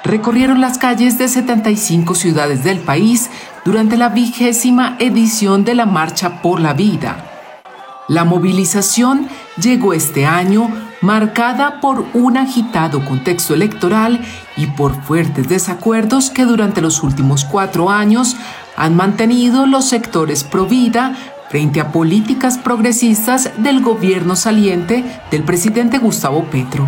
recorrieron las calles de 75 ciudades del país durante la 20ª edición de la Marcha por la Vida. La movilización llegó este año marcada por un agitado contexto electoral y por fuertes desacuerdos que durante los últimos 4 años han mantenido los sectores pro vida frente a políticas progresistas del gobierno saliente del presidente Gustavo Petro.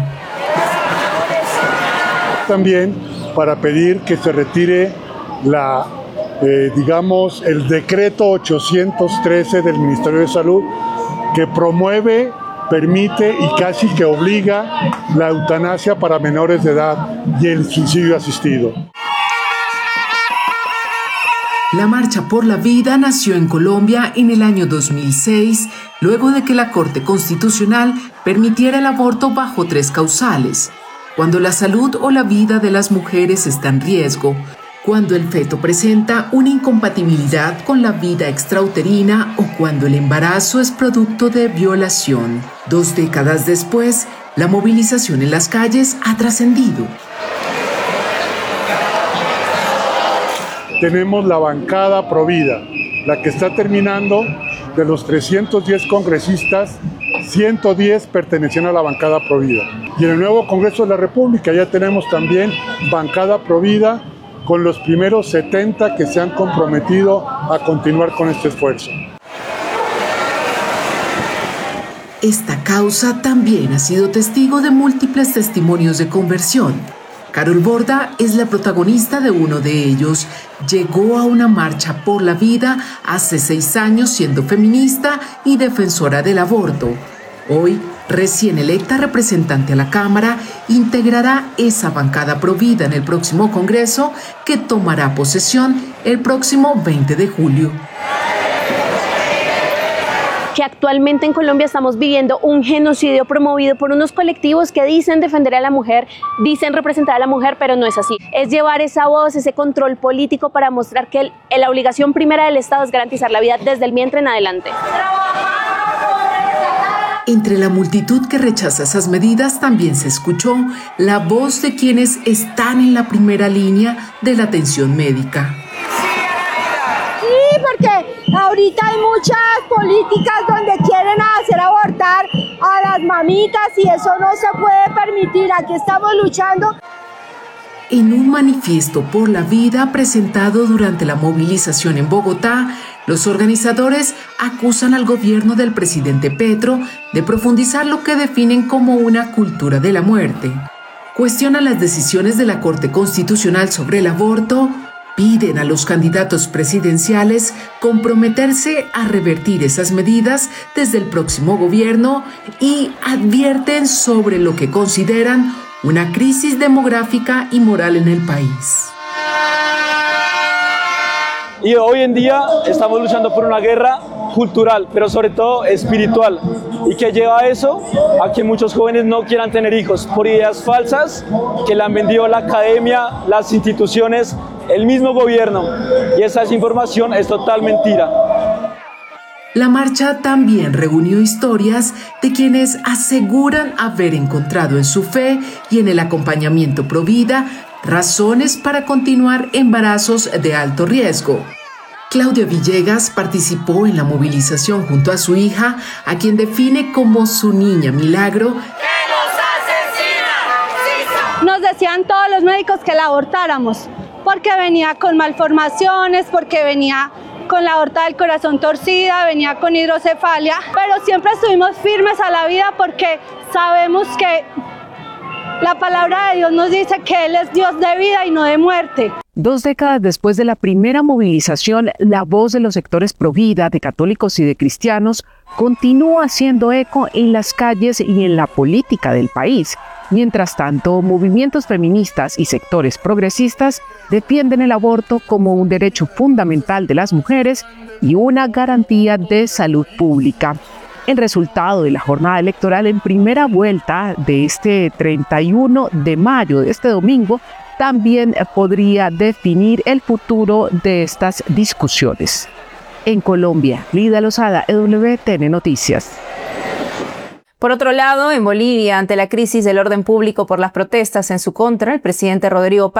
También para pedir que se retire el decreto 813 del Ministerio de Salud que promueve, permite y casi que obliga la eutanasia para menores de edad y el suicidio asistido. La Marcha por la Vida nació en Colombia en el año 2006, luego de que la Corte Constitucional permitiera el aborto bajo 3 causales: cuando la salud o la vida de las mujeres está en riesgo, cuando el feto presenta una incompatibilidad con la vida extrauterina o cuando el embarazo es producto de violación. 2 décadas después, la movilización en las calles ha trascendido. Tenemos la bancada Provida, la que está terminando. De los 310 congresistas, 110 pertenecían a la bancada Provida. Y en el nuevo Congreso de la República ya tenemos también bancada Provida con los primeros 70 que se han comprometido a continuar con este esfuerzo. Esta causa también ha sido testigo de múltiples testimonios de conversión. Carol Borda es la protagonista de uno de ellos. Llegó a una marcha por la vida hace 6 años siendo feminista y defensora del aborto. Hoy, recién electa representante a la Cámara, integrará esa bancada provida en el próximo Congreso que tomará posesión el próximo 20 de julio. Que actualmente en Colombia estamos viviendo un genocidio promovido por unos colectivos que dicen defender a la mujer, dicen representar a la mujer, pero no es así. Es llevar esa voz, ese control político para mostrar que la obligación primera del Estado es garantizar la vida desde el vientre en adelante. Entre la multitud que rechaza esas medidas también se escuchó la voz de quienes están en la primera línea de la atención médica. Sí, porque ahorita hay muchas políticas donde quieren hacer abortar a las mamitas y eso no se puede permitir. Aquí estamos luchando. En un manifiesto por la vida presentado durante la movilización en Bogotá, los organizadores acusan al gobierno del presidente Petro de profundizar lo que definen como una cultura de la muerte. Cuestionan las decisiones de la Corte Constitucional sobre el aborto, piden a los candidatos presidenciales comprometerse a revertir esas medidas desde el próximo gobierno y advierten sobre lo que consideran una crisis demográfica y moral en el país. Y hoy en día estamos luchando por una guerra cultural, pero sobre todo espiritual, y que lleva a eso, a que muchos jóvenes no quieran tener hijos por ideas falsas que le han vendido la academia, las instituciones, el mismo gobierno, y esa desinformación es total mentira. La marcha también reunió historias de quienes aseguran haber encontrado en su fe y en el acompañamiento pro vida razones para continuar embarazos de alto riesgo. Claudia Villegas participó en la movilización junto a su hija, a quien define como su niña milagro. Nos decían todos los médicos que la abortáramos, porque venía con malformaciones, porque venía con la aorta del corazón torcida, venía con hidrocefalia, pero siempre estuvimos firmes a la vida porque sabemos que la palabra de Dios nos dice que Él es Dios de vida y no de muerte. 2 décadas después de la primera movilización, la voz de los sectores pro vida, de católicos y de cristianos, continúa haciendo eco en las calles y en la política del país. Mientras tanto, movimientos feministas y sectores progresistas defienden el aborto como un derecho fundamental de las mujeres y una garantía de salud pública. El resultado de la jornada electoral en primera vuelta de este 31 de mayo, de este domingo, también podría definir el futuro de estas discusiones. En Colombia, Lida Lozada, EWTN Noticias. Por otro lado, en Bolivia, ante la crisis del orden público por las protestas en su contra, el presidente Rodrigo